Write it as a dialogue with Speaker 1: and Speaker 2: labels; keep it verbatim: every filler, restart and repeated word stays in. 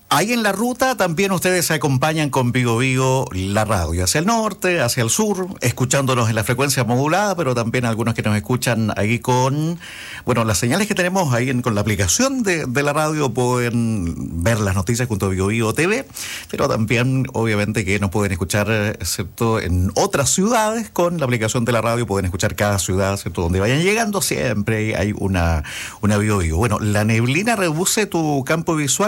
Speaker 1: Ahí en la ruta también ustedes se acompañan con Vigo Vigo, la radio, hacia el norte, hacia el sur, escuchándonos en la frecuencia modulada, pero también algunos que nos escuchan ahí con, bueno, las señales que tenemos ahí en, con la aplicación de, de la radio, pueden ver las noticias junto a Vigo Vigo T V, pero también obviamente que nos pueden escuchar, excepto en otras ciudades, con la aplicación de la radio pueden escuchar cada ciudad, ¿cierto? Donde vayan llegando siempre hay una, una Vigo Vigo. Bueno, la neblina reduce tu campo visual.